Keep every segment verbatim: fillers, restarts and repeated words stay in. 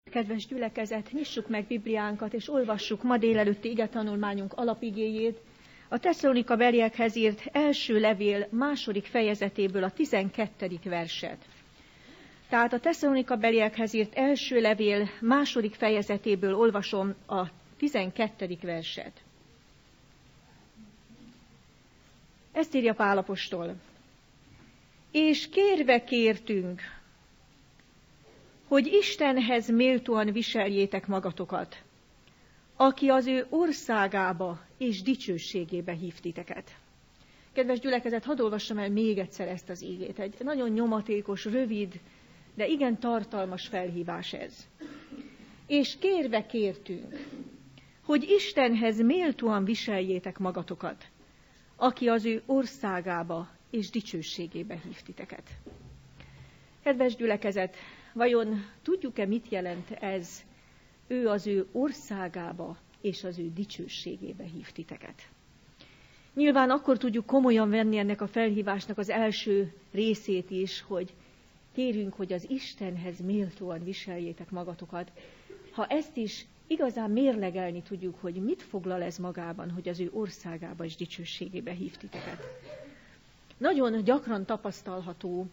Kedves gyülekezet, nyissuk meg Bibliánkat, és olvassuk ma délelőtti igetanulmányunk alapigéjét, a Tesszalonika beliekhez írt első levél második fejezetéből a tizenkettedik verset. Tehát a Tesszalonika beliekhez írt első levél második fejezetéből olvasom a tizenkettedik verset. Ezt írja Pál apostol. És kérve kértünk, hogy Istenhez méltóan viseljétek magatokat, aki az ő országába és dicsőségébe hív titeket. Kedves gyülekezet, hadd olvassam el még egyszer ezt az ígét. Egy nagyon nyomatékos, rövid, de igen tartalmas felhívás ez. És kérve kértünk, hogy Istenhez méltóan viseljétek magatokat, aki az ő országába és dicsőségébe hív titeket. Kedves gyülekezet, vajon tudjuk-e, mit jelent ez? Ő az ő országába és az ő dicsőségébe hív titeket. Nyilván akkor tudjuk komolyan venni ennek a felhívásnak az első részét is, hogy kérünk, hogy az Istenhez méltóan viseljétek magatokat. Ha ezt is igazán mérlegelni tudjuk, hogy mit foglal ez magában, hogy az ő országába és dicsőségébe hív titeket. Nagyon gyakran tapasztalható,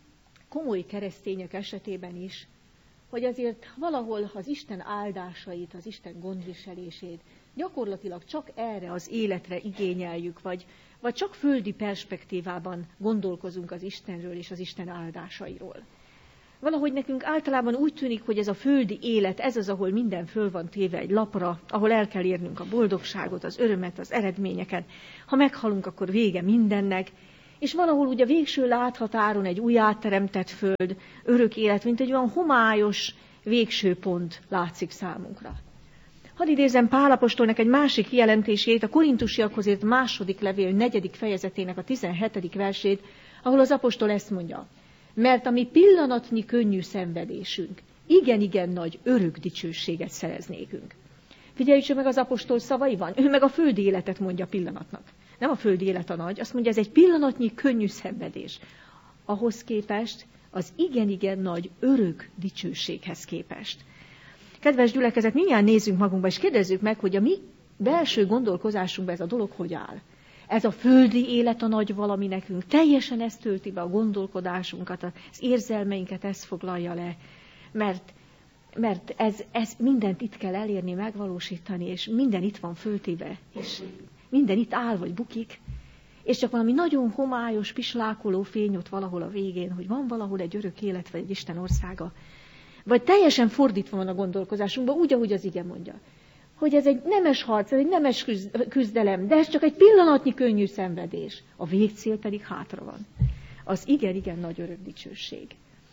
komoly keresztények esetében is, hogy azért valahol az Isten áldásait, az Isten gondviselését gyakorlatilag csak erre az életre igényeljük, vagy, vagy csak földi perspektívában gondolkozunk az Istenről és az Isten áldásairól. Valahogy nekünk általában úgy tűnik, hogy ez a földi élet, ez az, ahol minden föl van téve egy lapra, ahol el kell érnünk a boldogságot, az örömet, az eredményeket. Ha meghalunk, akkor vége mindennek, és valahol ugye a végső láthatáron egy újjáteremtett föld, örök élet, mint egy olyan homályos végső pont látszik számunkra. Hadd idézem Pál apostolnak egy másik kijelentését, a korintusiakhoz írt második levél negyedik fejezetének a tizenhetedik versét, ahol az apostol ezt mondja. Mert a mi pillanatnyi könnyű szenvedésünk igen-igen nagy örök dicsőséget szerez nékünk. Figyeljük meg az apostol szavaiban, ő meg a földi életet mondja pillanatnak. Nem a földi élet a nagy, azt mondja, ez egy pillanatnyi könnyű szenvedés. Ahhoz képest az igen-igen nagy örök dicsőséghez képest. Kedves gyülekezet, mindjárt nézzünk magunkba, és kérdezzük meg, hogy a mi belső gondolkozásunkban ez a dolog hogy áll. Ez a földi élet a nagy valami nekünk, teljesen ezt tölti be a gondolkodásunkat, az érzelmeinket ez foglalja le, mert, mert ez, ez mindent itt kell elérni, megvalósítani, és minden itt van föltéve, és minden itt áll vagy bukik, és csak valami nagyon homályos, pislákoló fény ott valahol a végén, hogy van valahol egy örök élet, vagy egy Isten országa. Vagy teljesen fordítva van a gondolkozásunkban, úgy, ahogy az ige mondja. Hogy ez egy nemes harc, ez egy nemes küzdelem, de ez csak egy pillanatnyi könnyű szenvedés. A végcél pedig hátra van. Az igen-igen nagy örök dicsőség.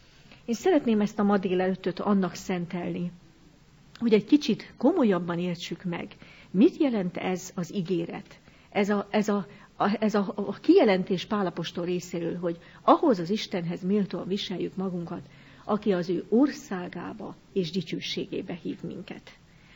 Én szeretném ezt a ma délelőttöt annak szentelni, hogy egy kicsit komolyabban értsük meg, mit jelent ez az ígéret, ez a, ez a, a, ez a, a kijelentés Pál apostol részéről, hogy ahhoz az Istenhez méltóan viseljük magunkat, aki az ő országába és dicsőségébe hív minket.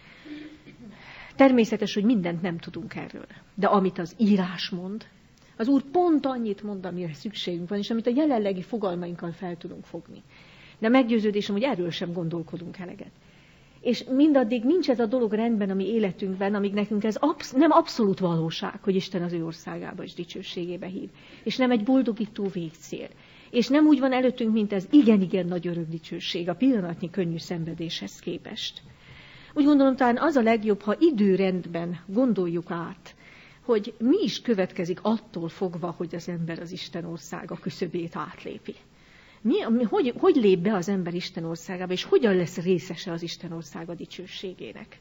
Természetes, hogy mindent nem tudunk erről, de amit az írás mond, az Úr pont annyit mond, amire szükségünk van, és amit a jelenlegi fogalmainkkal fel tudunk fogni. De meggyőződésem, hogy erről sem gondolkodunk eleget. És mindaddig nincs ez a dolog rendben a mi életünkben, amíg nekünk ez absz- nem abszolút valóság, hogy Isten az ő országába és dicsőségébe hív. És nem egy boldogító végcél. És nem úgy van előttünk, mint ez igen-igen nagy örök dicsőség a pillanatnyi könnyű szenvedéshez képest. Úgy gondolom, talán az a legjobb, ha időrendben gondoljuk át, hogy mi is következik attól fogva, hogy az ember az Isten országa küszöbét átlépi. Mi, hogy, hogy lép be az ember Isten országába, és hogyan lesz részese az Isten országa dicsőségének?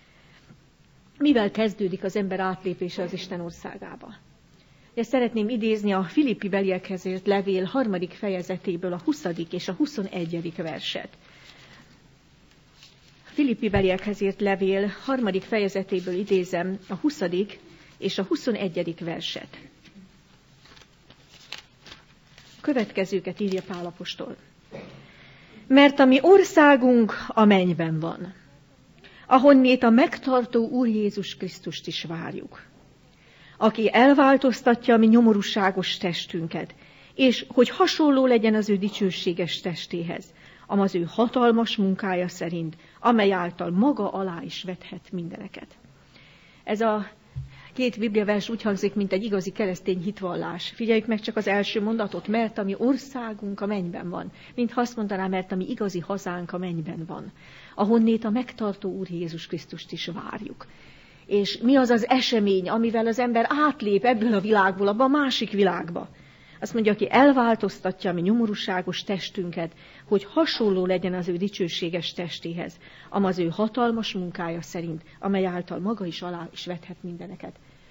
Mivel kezdődik az ember átlépése az Isten országába? Ezt szeretném idézni a Filippi beliekhez írt levél harmadik fejezetéből a huszadik és a huszonegyedik verset. A Filippi beliekhez írt levél harmadik fejezetéből idézem a huszadik és a huszonegyedik verset. Következőket írja Pál apostol. Mert a mi országunk a mennyben van, ahonnét a megtartó Úr Jézus Krisztust is várjuk, aki elváltoztatja a mi nyomorúságos testünket, és hogy hasonló legyen az ő dicsőséges testéhez, amaz ő hatalmas munkája szerint, amely által maga alá is vethet mindeneket. Ez a két bibliavers úgy hangzik, mint egy igazi keresztény hitvallás. Figyeljük meg csak az első mondatot, mert a mi országunk a mennyben van. Mintha azt mondaná, mert a mi igazi hazánk a mennyben van. Ahonnét a megtartó Úr Jézus Krisztust is várjuk. És mi az az esemény, amivel az ember átlép ebből a világból, abba a másik világba? Azt mondja, aki elváltoztatja a mi nyomorúságos testünket, hogy hasonló legyen az ő dicsőséges testéhez, amaz ő hatalmas munkája szerint, amely által maga is alá is vethet mindeneket.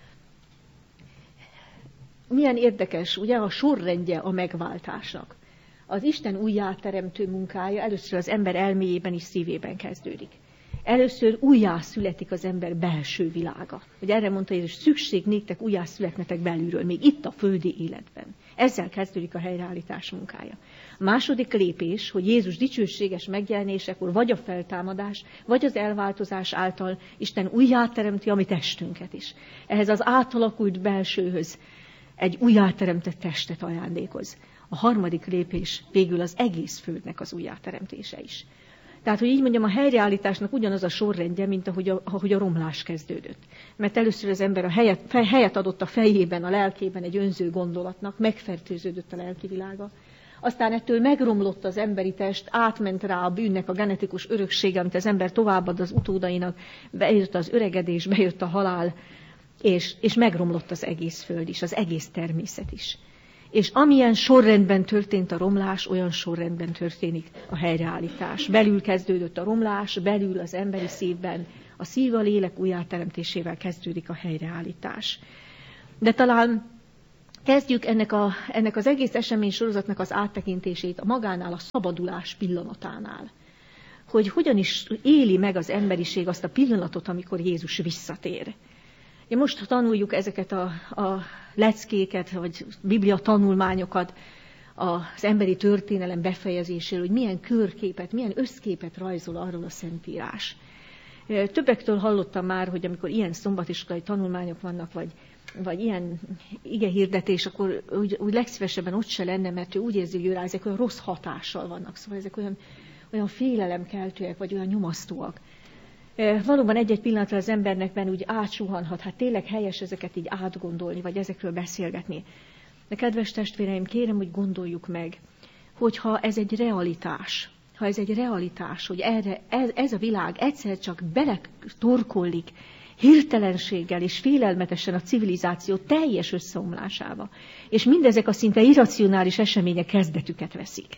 Milyen érdekes, ugye, a sorrendje a megváltásnak. Az Isten újjáteremtő munkája először az ember elméjében és szívében kezdődik. Először újjá születik az ember belső világa. Ugye erre mondta Jézus, szükség néktek újjá születnetek belülről, még itt a földi életben. Ezzel kezdődik a helyreállítás munkája. A második lépés, hogy Jézus dicsőséges megjelenésekor vagy a feltámadás, vagy az elváltozás által Isten újjáteremti a mi testünket is. Ehhez az átalakult belsőhöz egy újjáteremtett testet ajándékoz. A harmadik lépés végül az egész földnek az újjáteremtése is. Tehát, hogy így mondjam, a helyreállításnak ugyanaz a sorrendje, mint ahogy a, ahogy a romlás kezdődött. Mert először az ember a helyet, fej, helyet adott a fejében, a lelkében egy önző gondolatnak, megfertőződött a lelki világa. Aztán ettől megromlott az emberi test, átment rá a bűnnek a genetikus öröksége, amit az ember továbbad az utódainak, bejött az öregedés, bejött a halál, és, és megromlott az egész föld is, az egész természet is. És amilyen sorrendben történt a romlás, olyan sorrendben történik a helyreállítás. Belül kezdődött a romlás, belül az emberi szívben, a szív a lélek újjáteremtésével kezdődik a helyreállítás. De talán kezdjük ennek, a, ennek az egész esemény sorozatnak az áttekintését a magánál, a szabadulás pillanatánál. Hogy hogyan is éli meg az emberiség azt a pillanatot, amikor Jézus visszatér. Ja, most tanuljuk ezeket a, a leckéket, vagy biblia tanulmányokat az emberi történelem befejezéséről, hogy milyen körképet, milyen összképet rajzol arról a Szentírás. Többektől hallottam már, hogy amikor ilyen szombatiskolai tanulmányok vannak, vagy, vagy ilyen igehirdetés, akkor úgy, úgy legszívesebben ott se lenne, mert ő úgy érzi, hogy rá ezek olyan rossz hatással vannak. Szóval ezek olyan, olyan félelemkeltőek, vagy olyan nyomasztóak. Valóban egy-egy pillanatra az embernek úgy átsuhanhat, hát tényleg helyes ezeket így átgondolni, vagy ezekről beszélgetni. De kedves testvéreim, kérem, hogy gondoljuk meg, hogyha ez egy realitás, ha ez egy realitás, hogy erre, ez, ez a világ egyszer csak beletorkollik hirtelenséggel és félelmetesen a civilizáció teljes összeomlásába, és mindezek a szinte irracionális események kezdetüket veszik,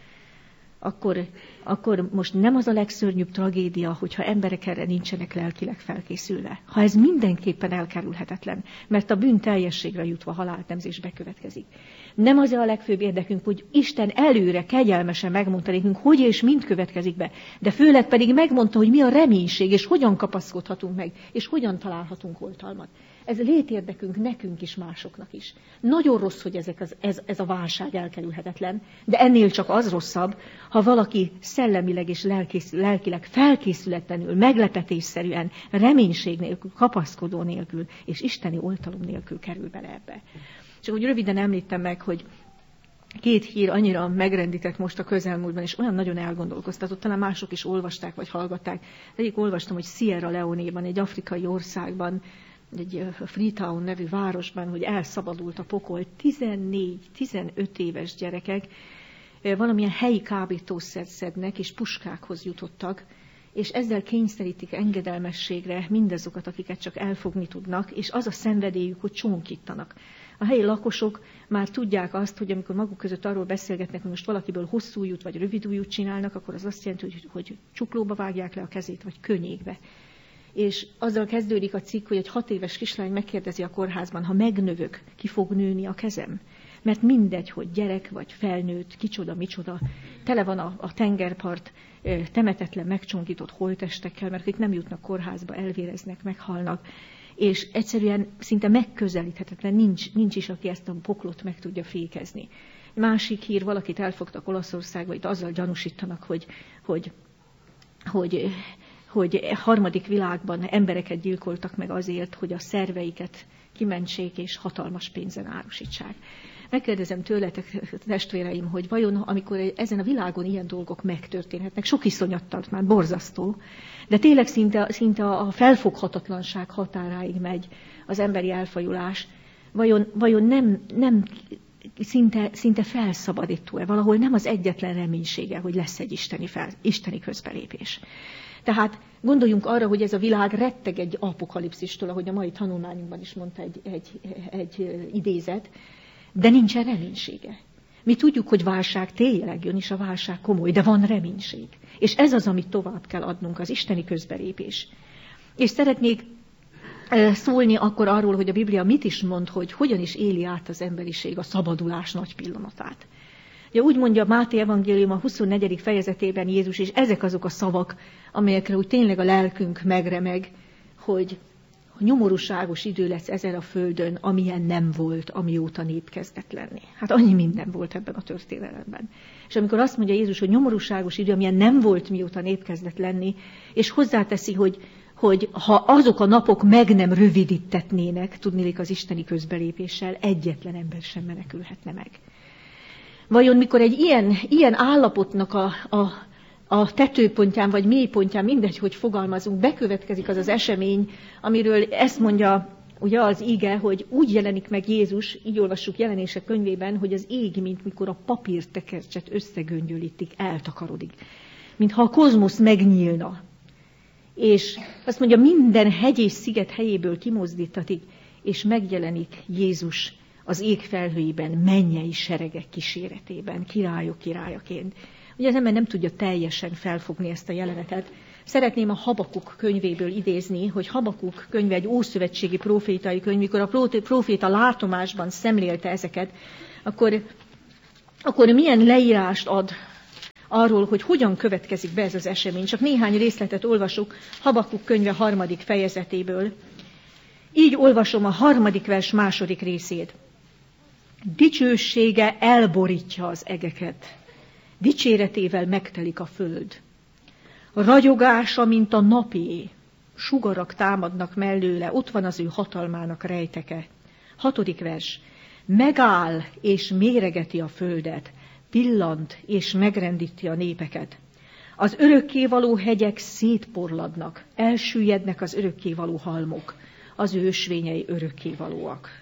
Akkor, akkor most nem az a legszörnyűbb tragédia, hogyha emberek erre nincsenek lelkileg felkészülve. Ha ez mindenképpen elkerülhetetlen, mert a bűn teljességre jutva haláltemzés bekövetkezik. Nem az a legfőbb érdekünk, hogy Isten előre kegyelmesen megmondta nekünk, hogy és mind következik be, de főleg pedig megmondta, hogy mi a reménység, és hogyan kapaszkodhatunk meg, és hogyan találhatunk oltalmat. Ez létérdekünk nekünk is, másoknak is. Nagyon rossz, hogy ezek az, ez, ez a válság elkerülhetetlen, de ennél csak az rosszabb, ha valaki szellemileg és lelkész, lelkileg felkészületlenül, meglepetésszerűen, reménység nélkül, kapaszkodó nélkül, és isteni oltalom nélkül kerül bele ebbe. Csak úgy röviden említem meg, hogy két hír annyira megrendített most a közelmúltban, és olyan nagyon elgondolkoztatott, talán mások is olvasták vagy hallgatták. Egyik olvastam, hogy Sierra Leone-ban, egy afrikai országban, egy Freetown nevű városban, hogy elszabadult a pokol, tizennégy-tizenöt éves gyerekek valamilyen helyi kábítószert szednek, és puskákhoz jutottak, és ezzel kényszerítik engedelmességre mindazokat, akiket csak elfogni tudnak, és az a szenvedélyük, hogy csonkítanak. A helyi lakosok már tudják azt, hogy amikor maguk között arról beszélgetnek, hogy most valakiből hosszú ujjút vagy rövid ujjút csinálnak, akkor az azt jelenti, hogy, hogy csuklóba vágják le a kezét, vagy könnyékbe. És azzal kezdődik a cikk, hogy egy hat éves kislány megkérdezi a kórházban, ha megnövök, ki fog nőni a kezem? Mert mindegy, hogy gyerek vagy felnőtt, kicsoda, micsoda, tele van a, a tengerpart temetetlen, megcsonkított holttestekkel, mert akik nem jutnak kórházba, elvéreznek, meghalnak. És egyszerűen szinte megközelíthetetlen, nincs, nincs is, aki ezt a poklot meg tudja fékezni. Másik hír, valakit elfogtak Olaszországba, itt azzal gyanúsítanak, hogy, hogy, hogy, hogy harmadik világban embereket gyilkoltak meg azért, hogy a szerveiket kimentsék és hatalmas pénzen árusítsák. Megkérdezem tőletek, testvéreim, hogy vajon amikor ezen a világon ilyen dolgok megtörténhetnek, sok iszonyattal, már borzasztó, de tényleg szinte, szinte a felfoghatatlanság határáig megy az emberi elfajulás, vajon, vajon nem, nem szinte, szinte felszabadító-e, valahol nem az egyetlen reménysége, hogy lesz egy isteni, fel, isteni közbelépés. Tehát gondoljunk arra, hogy ez a világ retteg egy apokalipszistől, ahogy a mai tanulmányunkban is mondta egy, egy, egy idézet, de nincsen reménysége. Mi tudjuk, hogy válság tényleg jön, és a válság komoly, de van reménység. És ez az, amit tovább kell adnunk, az isteni közbelépés. És szeretnék szólni akkor arról, hogy a Biblia mit is mond, hogy hogyan is éli át az emberiség a szabadulás nagy pillanatát. Ugye úgy mondja Máté evangélium a huszonnegyedik fejezetében Jézus, és ezek azok a szavak, amelyekre úgy tényleg a lelkünk megremeg, hogy nyomorúságos idő lesz ezen a földön, amilyen nem volt, amióta nép kezdett lenni. Hát annyi minden volt ebben a történelemben. És amikor azt mondja Jézus, hogy nyomorúságos idő, amilyen nem volt, mióta nép kezdett lenni, és hozzáteszi, hogy, hogy ha azok a napok meg nem rövidítetnének, tudnilik az isteni közbelépéssel, egyetlen ember sem menekülhetne meg. Vajon mikor egy ilyen, ilyen állapotnak a, a, a tetőpontján, vagy mélypontján, mindegy, hogy fogalmazunk, bekövetkezik az az esemény, amiről ezt mondja ugye az íge, hogy úgy jelenik meg Jézus, így olvassuk Jelenések könyvében, hogy az ég, mint mikor a papírtekercset összegöngyölítik, eltakarodik. Mintha a kozmosz megnyílna. És azt mondja, minden hegy és sziget helyéből kimozdítatik, és megjelenik Jézus az ég felhőiben, mennyei seregek kíséretében, királyok királyaként. Ugye az ember nem tudja teljesen felfogni ezt a jelenetet. Szeretném a Habakuk könyvéből idézni, hogy Habakuk könyve egy ószövetségi profétai könyv, mikor a proféta látomásban szemlélte ezeket, akkor, akkor milyen leírást ad arról, hogy hogyan következik be ez az esemény. Csak néhány részletet olvasok Habakuk könyve harmadik fejezetéből. Így olvasom a harmadik vers második részét. Dicsősége elborítja az egeket, dicséretével megtelik a föld. Ragyogása, mint a napé, sugarak támadnak mellőle, ott van az ő hatalmának rejteke. Hatodik vers. Megáll és méregeti a földet, pillant és megrendíti a népeket. Az örökkévaló hegyek szétporladnak, elsüllyednek az örökkévaló halmok, az ő ösvényei örökkévalóak.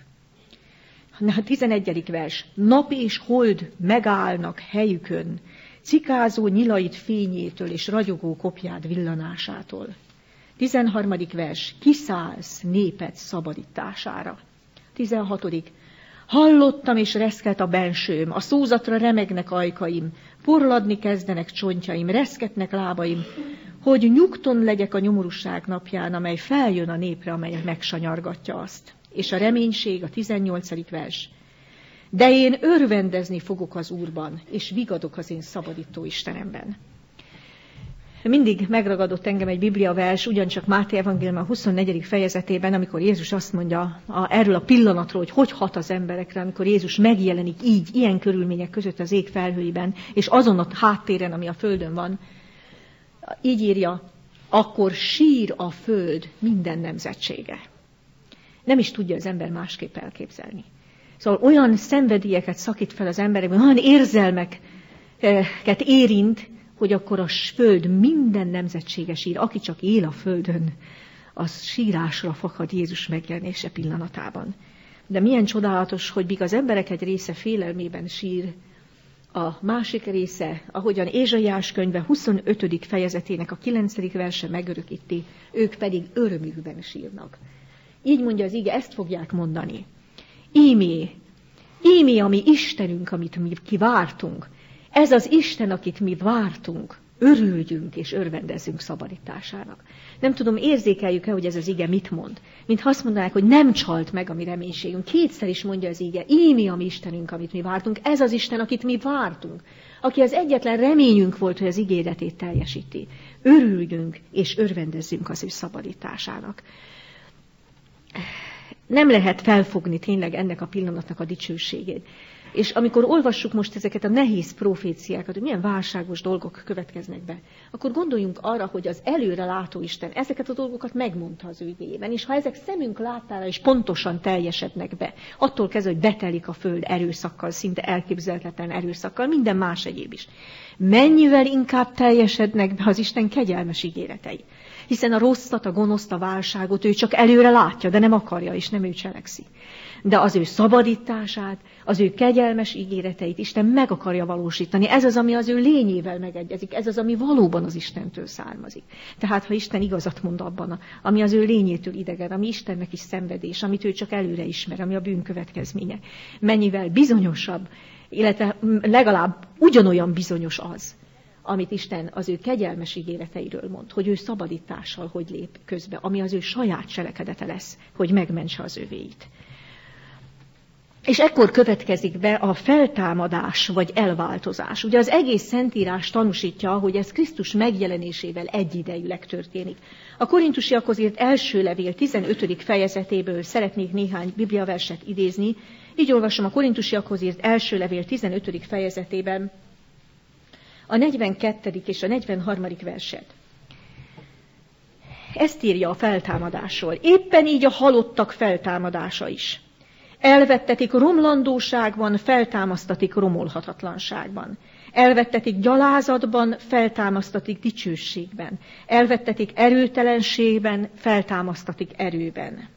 A tizenegyedik vers. Nap és hold megállnak helyükön, cikázó nyilait fényétől és ragyogó kopjád villanásától. tizenharmadik vers. Kiszállsz néped szabadítására. tizenhatodik Hallottam és reszket a bensőm, a szózatra remegnek ajkaim, porladni kezdenek csontjaim, reszketnek lábaim, hogy nyugton legyek a nyomorúság napján, amely feljön a népre, amely megsanyargatja azt. És a reménység, a tizennyolcadik vers. De én örvendezni fogok az Úrban, és vigadok az én szabadító Istenemben. Mindig megragadott engem egy Biblia vers, ugyancsak Máté evangélium a huszonnegyedik fejezetében, amikor Jézus azt mondja a, erről a pillanatról, hogy hogy hat az emberekre, amikor Jézus megjelenik így, ilyen körülmények között az ég felhőiben, és azon a háttéren, ami a földön van. Így írja, akkor sír a föld minden nemzetsége. Nem is tudja az ember másképp elképzelni. Szóval olyan szenvedélyeket szakít fel az emberekben, olyan érzelmeket érint, hogy akkor a föld minden nemzetsége sír. Aki csak él a földön, az sírásra fakad Jézus megjelenése pillanatában. De milyen csodálatos, hogy míg az emberek egy része félelmében sír, a másik része, ahogyan Ézsaiás könyve huszonötödik fejezetének a kilencedik verse megörökíti, ők pedig örömükben sírnak. Így mondja az ige, ezt fogják mondani. Ímé, ímé a mi Istenünk, amit mi kivártunk. Ez az Isten, akit mi vártunk. Örüljünk és örvendezzünk szabadításának. Nem tudom, érzékeljük-e, hogy ez az ige mit mond? Mintha azt mondanák, hogy nem csalt meg a mi reménységünk. Kétszer is mondja az ige, ímé a mi Istenünk, amit mi vártunk. Ez az Isten, akit mi vártunk. Aki az egyetlen reményünk volt, hogy az ígéretét teljesíti. Örüljünk és örvendezzünk az ő szabadításának. Nem lehet felfogni tényleg ennek a pillanatnak a dicsőségét. És amikor olvassuk most ezeket a nehéz proféciákat, hogy milyen válságos dolgok következnek be, akkor gondoljunk arra, hogy az előre látó Isten ezeket a dolgokat megmondta az ő igéjében. És ha ezek szemünk láttára is pontosan teljesednek be, attól kezdve, hogy betelik a föld erőszakkal, szinte elképzelhetetlen erőszakkal, minden más egyéb is. Mennyivel inkább teljesednek be az Isten kegyelmes ígéretei. Hiszen a rosszat, a gonoszt, a válságot ő csak előre látja, de nem akarja, és nem ő cselekszi. De az ő szabadítását, az ő kegyelmes ígéreteit Isten meg akarja valósítani. Ez az, ami az ő lényével megegyezik, ez az, ami valóban az Istentől származik. Tehát, ha Isten igazat mond abban, ami az ő lényétől idegen, ami Istennek is szenvedés, amit ő csak előre ismer, ami a bűn következménye, mennyivel bizonyosabb, illetve legalább ugyanolyan bizonyos az, amit Isten az ő kegyelmes ígéreteiről mond, hogy ő szabadítással hogy lép közbe, ami az ő saját cselekedete lesz, hogy megmentse az övéit. És ekkor következik be a feltámadás vagy elváltozás. Ugye az egész Szentírás tanúsítja, hogy ez Krisztus megjelenésével egyidejűleg történik. A Korintusiakhoz írt első levél tizenötödik fejezetéből szeretnék néhány bibliaverset idézni. Így olvasom a Korintusiakhoz írt első levél tizenötödik fejezetében a negyvenkettedik és a negyvenharmadik verset. Ezt írja a feltámadásról. Éppen így a halottak feltámadása is. Elvettetik romlandóságban, feltámasztatik romolhatatlanságban. Elvettetik gyalázatban, feltámasztatik dicsőségben. Elvettetik erőtelenségben, feltámasztatik erőben.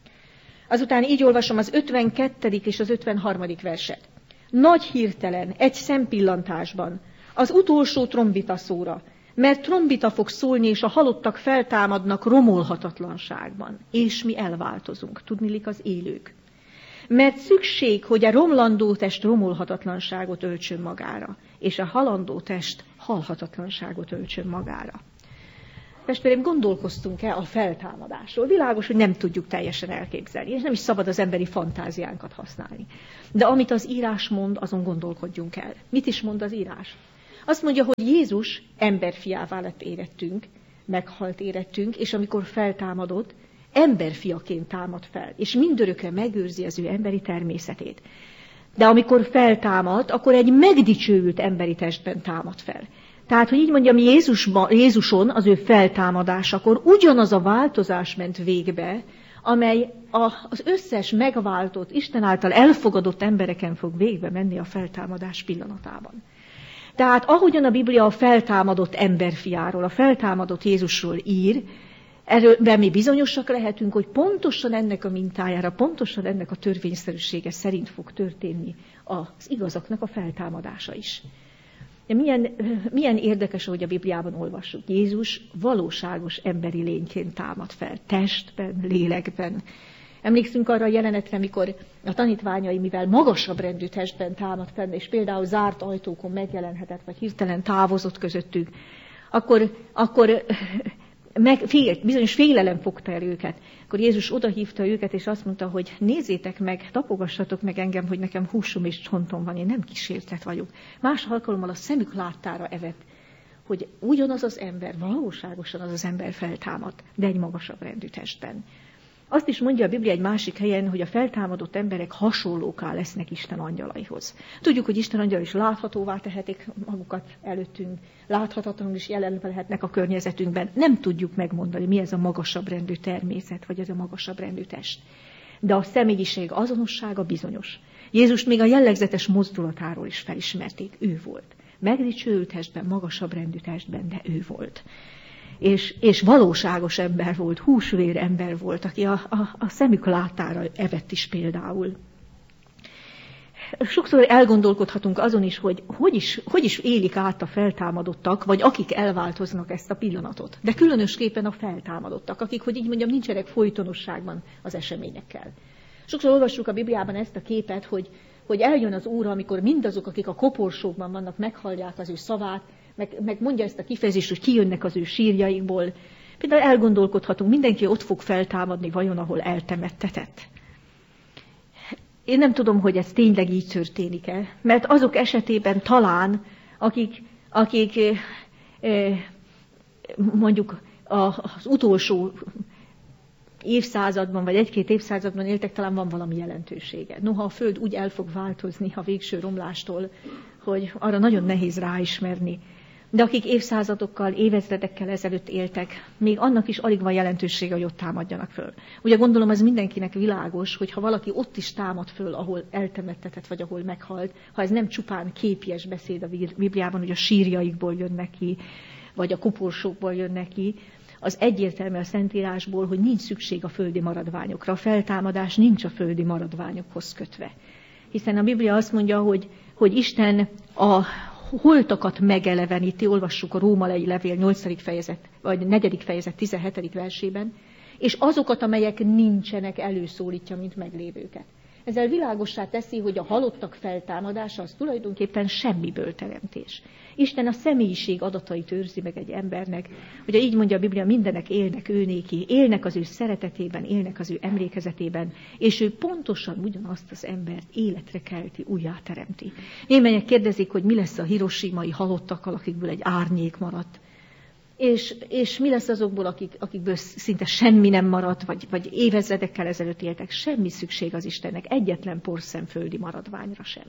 Azután így olvasom az ötvenkettedik és az ötvenharmadik verset. Nagy hirtelen, egy szempillantásban, az utolsó trombitaszóra, mert trombita fog szólni, és a halottak feltámadnak romolhatatlanságban, és mi elváltozunk, tudnilik az élők. Mert szükség, hogy a romlandó test romolhatatlanságot öltsön magára, és a halandó test halhatatlanságot öltsön magára. Testvérem, gondolkoztunk-e a feltámadásról? Világos, hogy nem tudjuk teljesen elképzelni, és nem is szabad az emberi fantáziánkat használni. De amit az írás mond, azon gondolkodjunk el. Mit is mond az írás? Azt mondja, hogy Jézus emberfiává lett érettünk, meghalt érettünk, és amikor feltámadott, emberfiaként támad fel, és mindörökre megőrzi az ő emberi természetét. De amikor feltámad, akkor egy megdicsőült emberi testben támad fel. Tehát, hogy így mondjam, Jézusban, Jézuson, az ő feltámadásakor ugyanaz a változás ment végbe, amely a, az összes megváltott, Isten által elfogadott embereken fog végbe menni a feltámadás pillanatában. Tehát ahogyan a Biblia a feltámadott emberfiáról, a feltámadott Jézusról ír, erről mi bizonyosak lehetünk, hogy pontosan ennek a mintájára, pontosan ennek a törvényszerűsége szerint fog történni az igazaknak a feltámadása is. De milyen, milyen érdekes, ahogy a Bibliában olvassuk. Jézus valóságos emberi lényként támad fel, testben, lélekben. Emlékszünk arra a jelenetre, mikor a tanítványai, mivel magasabb rendű testben támad fel, és például zárt ajtókon megjelenhetett, vagy hirtelen távozott közöttük, akkor, akkor meg, félt, bizonyos félelem fogta el őket. Akkor Jézus odahívta őket, és azt mondta, hogy nézzétek meg, tapogassatok meg engem, hogy nekem húsom és csontom van, én nem kísértet vagyok. Más alkalommal a szemük láttára evett, hogy ugyanaz az ember, valóságosan az az ember feltámad, de egy magasabb rendű testben. Azt is mondja a Biblia egy másik helyen, hogy a feltámadott emberek hasonlóká lesznek Isten angyalaihoz. Tudjuk, hogy Isten angyalai is láthatóvá tehetik magukat előttünk, láthatatlanul is jelen lehetnek a környezetünkben. Nem tudjuk megmondani, mi ez a magasabb rendű természet, vagy ez a magasabb rendű test. De a személyiség azonossága bizonyos. Jézust még a jellegzetes mozdulatáról is felismerték, ő volt. Megdicsőült testben, magasabb rendű testben, de ő volt. És, és valóságos ember volt, húsvér ember volt, aki a, a, a szemük látára evett is például. Sokszor elgondolkodhatunk azon is, hogy hogy is, hogy is élik át a feltámadottak, vagy akik elváltoznak ezt a pillanatot. De különösképpen a feltámadottak, akik, hogy így mondjam, nincsenek folytonosságban az eseményekkel. Sokszor olvassuk a Bibliában ezt a képet, hogy, hogy eljön az Úr, amikor mindazok, akik a koporsókban vannak, meghallják az ő szavát, Meg, meg mondja ezt a kifejezést, hogy kijönnek az ő sírjaikból. Például elgondolkodhatunk, mindenki ott fog feltámadni vajon, ahol eltemettetett. Én nem tudom, hogy ez tényleg így történik-e, mert azok esetében talán, akik, akik mondjuk az utolsó évszázadban, vagy egy-két évszázadban éltek, talán van valami jelentősége. Noha a Föld úgy el fog változni a végső romlástól, hogy arra nagyon nehéz ráismerni. De akik évszázadokkal, évezredekkel ezelőtt éltek, még annak is alig van jelentősége, hogy ott támadjanak föl. Ugye gondolom, az mindenkinek világos, hogy ha valaki ott is támad föl, ahol eltemettetett, vagy ahol meghalt, ha ez nem csupán képies beszéd a Bibliában, hogy a sírjaikból jönnek ki, vagy a koporsókból jönnek ki, az egyértelmű a Szentírásból, hogy nincs szükség a földi maradványokra. A feltámadás nincs a földi maradványokhoz kötve. Hiszen a Biblia azt mondja, hogy, hogy Isten a holtakat megeleveníti, olvassuk a Római levél nyolcadik fejezet, vagy negyedik fejezet tizenhetedik versében, és azokat, amelyek nincsenek, előszólítja, mint meglévőket. Ezzel világossá teszi, hogy a halottak feltámadása az tulajdonképpen semmiből teremtés. Isten a személyiség adatait őrzi meg egy embernek, ugye így mondja a Biblia, mindenek élnek ő néki, élnek az ő szeretetében, élnek az ő emlékezetében, és ő pontosan ugyanazt az embert életre kelti, újjá teremti. Némelyek kérdezik, hogy mi lesz a hiroshimai halottakkal, akikből egy árnyék maradt. És, és mi lesz azokból, akik, akikből szinte semmi nem maradt, vagy, vagy évezredekkel ezelőtt éltek. Semmi szükség az Istennek, egyetlen porszemföldi maradványra sem.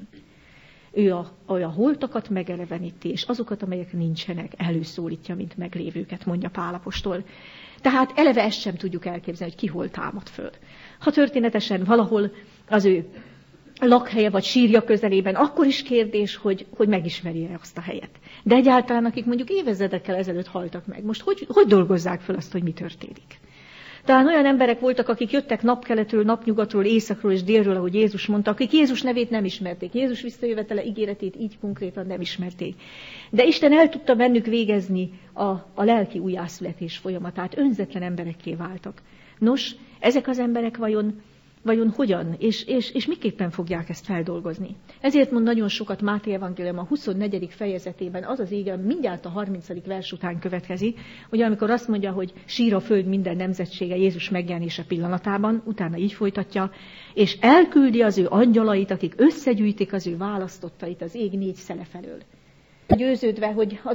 Ő a, a holtakat megeleveníti, és azokat, amelyek nincsenek, előszólítja, mint meglévőket, mondja Pál apostol. Tehát eleve ezt sem tudjuk elképzelni, hogy ki hol támad föl. Ha történetesen valahol az ő lakhelye vagy sírja közelében, akkor is kérdés, hogy, hogy megismeri-e azt a helyet. De egyáltalán, akik mondjuk évezredekkel ezelőtt haltak meg, most hogy, hogy dolgozzák fel azt, hogy mi történik? Talán olyan emberek voltak, akik jöttek napkeletről, napnyugatról, északról és délről, ahogy Jézus mondta, akik Jézus nevét nem ismerték. Jézus visszajövetele ígéretét így konkrétan nem ismerték. De Isten el tudta bennük végezni a, a lelki újjászületés folyamatát, önzetlen emberekké váltak. Nos, ezek az emberek vajon Vajon hogyan, és, és, és miképpen fogják ezt feldolgozni? Ezért mond nagyon sokat Máté evangélium a huszonnegyedik fejezetében, az az ége, mindjárt a harmincadik vers után következik, ugye amikor azt mondja, hogy sír a föld minden nemzetsége Jézus megjelenése pillanatában, utána így folytatja, és elküldi az ő angyalait, akik összegyűjtik az ő választottait az ég négy szele felől. Győződve, hogy az